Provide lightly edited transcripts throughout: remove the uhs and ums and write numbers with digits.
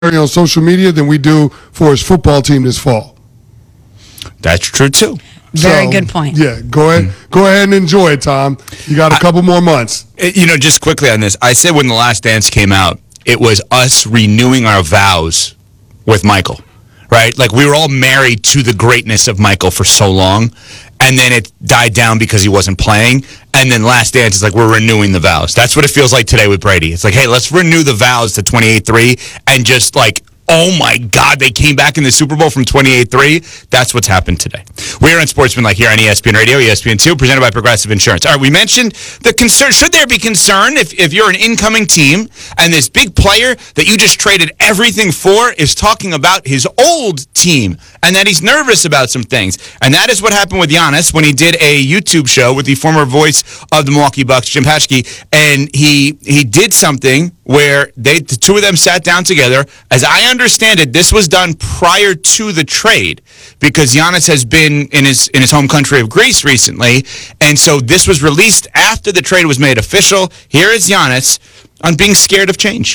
on social media than we do for his football team this fall. That's true too. Very good point. Yeah, go ahead and enjoy it, Tom. You got a couple more months. Just quickly on this, I said when The Last Dance came out, it was us renewing our vows with Michael, right? Like we were all married to the greatness of Michael for so long, and then it died down because he wasn't playing, and then Last Dance is like we're renewing the vows. That's what it feels like today with Brady. It's like, hey, let's renew the vows to 28-3 and just like, oh my God, they came back in the Super Bowl from 28-3. That's what's happened today. We're on Sportsmanlike here on ESPN Radio, ESPN2, presented by Progressive Insurance. All right, we mentioned the concern. Should there be concern if you're an incoming team and this big player that you just traded everything for is talking about his old team and that he's nervous about some things? And that is what happened with Giannis when he did a YouTube show with the former voice of the Milwaukee Bucks, Jim Paschke, and he did something where the two of them sat down together. As I understand it, this was done prior to the trade because Giannis has been in his home country of Greece recently, and so this was released after the trade was made official. Here is Giannis on being scared of change.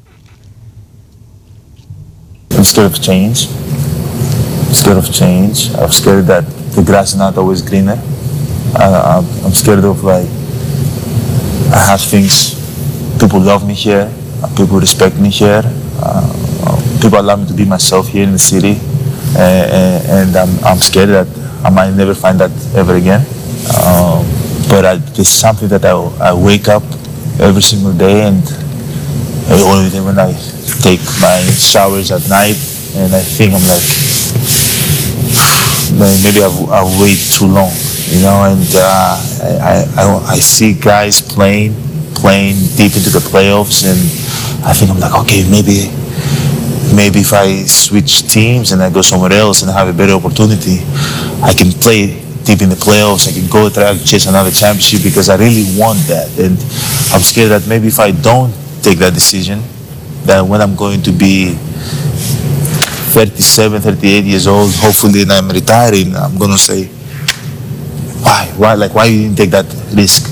I'm scared of change. I'm scared that the grass is not always greener. I'm scared of I have things. People love me here. People respect me here. People allow me to be myself here in the city, and I'm scared that I might never find that ever again. But it's something that I wake up every single day, and only when I take my showers at night, and I think I'm like, maybe I've waited too long, and I see guys playing deep into the playoffs, and I think I'm like, okay, maybe if I switch teams and I go somewhere else and have a better opportunity, I can play deep in the playoffs. I can go try to chase another championship because I really want that. And I'm scared that maybe if I don't take that decision, that when I'm going to be 37, 38 years old, hopefully, and I'm retiring, I'm going to say, why you didn't take that risk?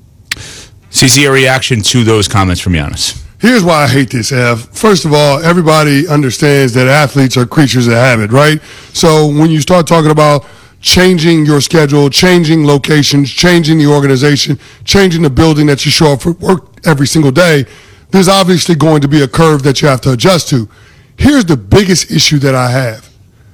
CC, a reaction to those comments from Giannis? Here's why I hate this, Ev. First of all, everybody understands that athletes are creatures of habit, right? So when you start talking about changing your schedule, changing locations, changing the organization, changing the building that you show up for work every single day, there's obviously going to be a curve that you have to adjust to. Here's the biggest issue that I have.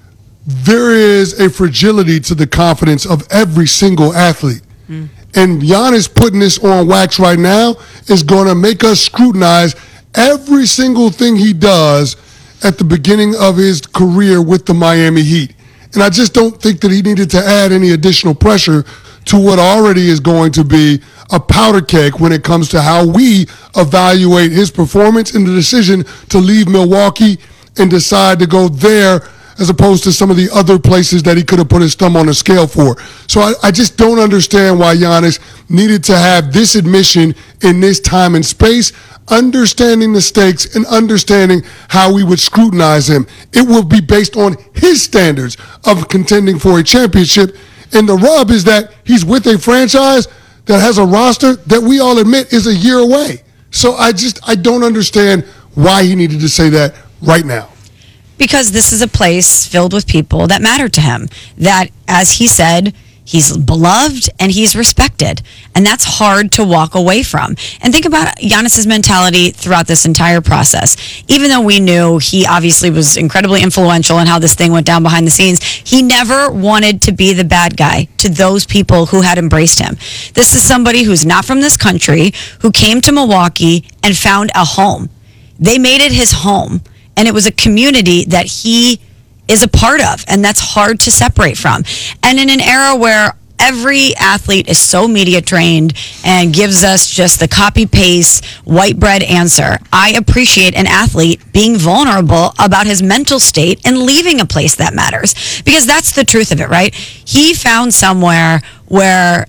There is a fragility to the confidence of every single athlete. And Giannis putting this on wax right now is going to make us scrutinize every single thing he does at the beginning of his career with the Miami Heat. And I just don't think that he needed to add any additional pressure to what already is going to be a powder keg when it comes to how we evaluate his performance and the decision to leave Milwaukee and decide to go there as opposed to some of the other places that he could have put his thumb on the scale for. So I just don't understand why Giannis needed to have this admission in this time and space, understanding the stakes and understanding how we would scrutinize him. It will be based on his standards of contending for a championship. And the rub is that he's with a franchise that has a roster that we all admit is a year away. So I don't understand why he needed to say that right now. Because this is a place filled with people that matter to him. That, as he said, he's beloved and he's respected. And that's hard to walk away from. And think about Giannis's mentality throughout this entire process. Even though we knew he obviously was incredibly influential in how this thing went down behind the scenes, he never wanted to be the bad guy to those people who had embraced him. This is somebody who's not from this country, who came to Milwaukee and found a home. They made it his home. And it was a community that he is a part of, and that's hard to separate from. And in an era where every athlete is so media trained and gives us just the copy-paste, white bread answer, I appreciate an athlete being vulnerable about his mental state and leaving a place that matters. Because that's the truth of it, right? He found somewhere where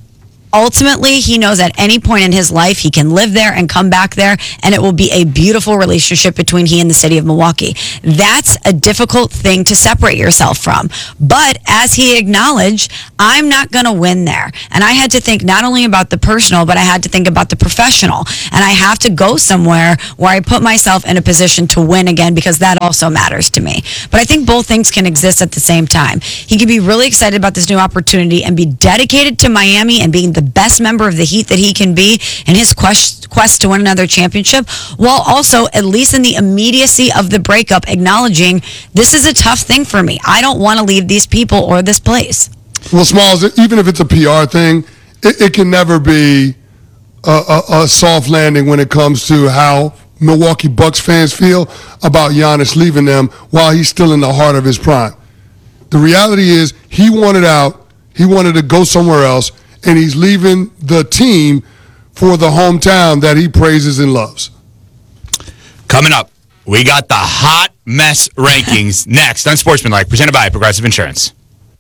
ultimately, he knows at any point in his life he can live there and come back there, and it will be a beautiful relationship between he and the city of Milwaukee. That's a difficult thing to separate yourself from. But as he acknowledged, I'm not going to win there. And I had to think not only about the personal, but I had to think about the professional. And I have to go somewhere where I put myself in a position to win again, because that also matters to me. But I think both things can exist at the same time. He could be really excited about this new opportunity and be dedicated to Miami and being the best member of the Heat that he can be in his quest to win another championship, while also, at least in the immediacy of the breakup, acknowledging this is a tough thing for me. I don't want to leave these people or this place. Well, Smalls, even if it's a PR thing, it can never be a soft landing when it comes to how Milwaukee Bucks fans feel about Giannis leaving them while he's still in the heart of his prime. The reality is he wanted out, he wanted to go somewhere else, and he's leaving the team for the hometown that he praises and loves. Coming up, we got the hot mess rankings next on Sportsmanlike, presented by Progressive Insurance.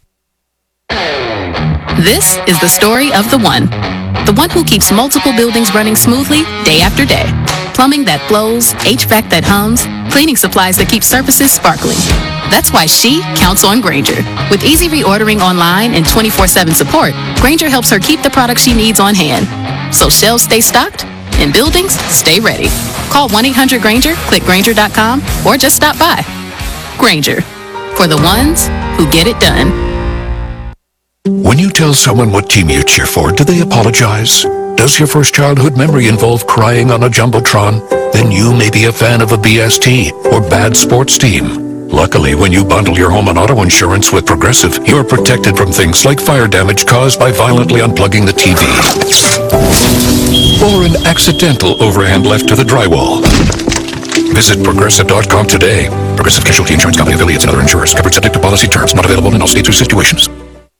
This is the story of the one who keeps multiple buildings running smoothly day after day. Plumbing that flows, HVAC that hums, cleaning supplies that keep surfaces sparkling. That's why she counts on Grainger. With easy reordering online and 24/7 support, Grainger helps her keep the products she needs on hand. So shelves stay stocked and buildings stay ready. Call 1-800-GRAINGER, click Grainger.com, or just stop by. Grainger, for the ones who get it done. When you tell someone what team you cheer for, do they apologize? Does your first childhood memory involve crying on a Jumbotron? Then you may be a fan of a BST or bad sports team. Luckily, when you bundle your home and auto insurance with Progressive, you're protected from things like fire damage caused by violently unplugging the TV or an accidental overhand left to the drywall. Visit Progressive.com today. Progressive Casualty Insurance Company, affiliates, and other insurers. Covered subject to policy terms. Not available in all states or situations.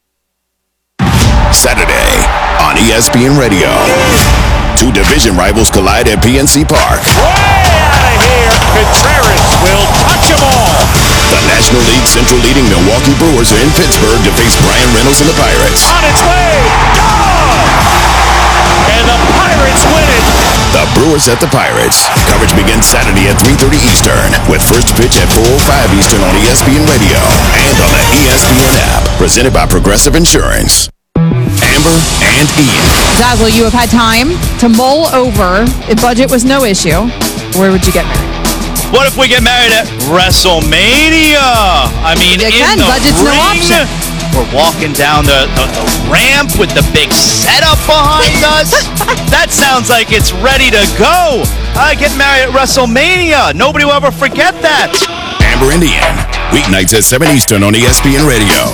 Saturday on ESPN Radio. Two division rivals collide at PNC Park. Way out of here, Contreras will touch them all. The National League Central leading Milwaukee Brewers are in Pittsburgh to face Brian Reynolds and the Pirates. On its way, gone! And the Pirates win it. The Brewers at the Pirates. Coverage begins Saturday at 3:30 Eastern, with first pitch at 4:05 Eastern on ESPN Radio and on the ESPN app. Presented by Progressive Insurance. Amber and Ian. Dazzle, you have had time to mull over. If budget was no issue, where would you get married? What if we get married at WrestleMania? I mean, Again, in the budget's ring, no option. we're walking down the ramp with the big setup behind us. That sounds like it's ready to go. I get married at WrestleMania. Nobody will ever forget that. Amber and Ian. Weeknights at 7 Eastern on ESPN Radio.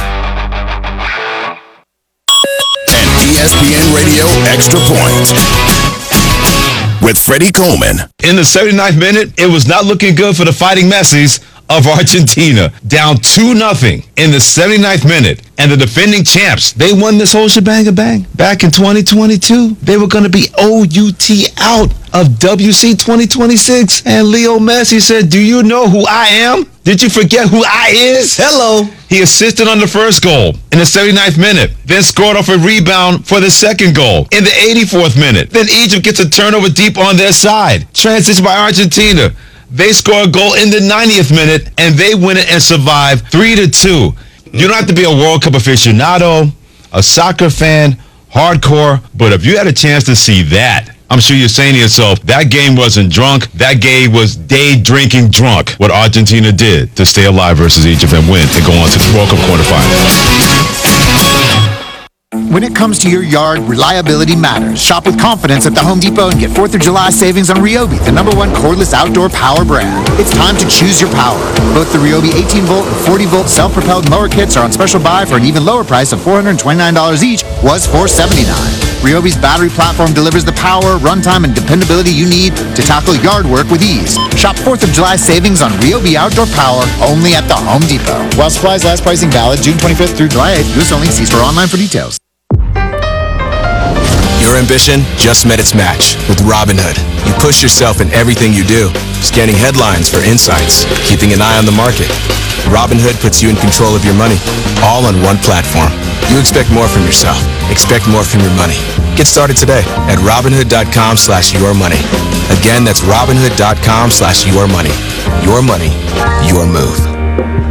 And ESPN Radio Extra Point with Freddie Coleman. In the 79th minute, it was not looking good for the Fighting Messis of Argentina. Down 2-0 in the 79th minute. And the defending champs, they won this whole shebang-a-bang. Back in 2022, they were going to be OUT out of WC 2026. And Leo Messi said, "Do you know who I am? Did you forget who I is? Hello." He assisted on the first goal in the 79th minute, then scored off a rebound for the second goal in the 84th minute. Then Egypt gets a turnover deep on their side. Transition by Argentina. They score a goal in the 90th minute, and they win it and survive 3-2. You don't have to be a World Cup aficionado, a soccer fan, hardcore, but if you had a chance to see that, I'm sure you're saying to yourself, that game wasn't drunk. That game was day drinking drunk. What Argentina did to stay alive versus Egypt and win and go on to the World Cup quarterfinals. When it comes to your yard, reliability matters. Shop with confidence at the Home Depot and get 4th of July savings on Ryobi, the #1 cordless outdoor power brand. It's time to choose your power. Both the Ryobi 18-volt and 40-volt self-propelled mower kits are on special buy for an even lower price of $429 each, was $479. Ryobi's battery platform delivers the power, runtime, and dependability you need to tackle yard work with ease. Shop 4th of July savings on Ryobi outdoor power only at the Home Depot. While supplies last, pricing valid June 25th through July 8th. U.S. only. See store online for details. You're ambition just met its match with Robinhood. You push yourself in everything you do, scanning headlines for insights, keeping an eye on the market. Robinhood puts you in control of your money, all on one platform. You expect more from yourself. Expect more from your money. Get started today at Robinhood.com/yourmoney. Again, that's Robinhood.com/yourmoney. Your money, your move.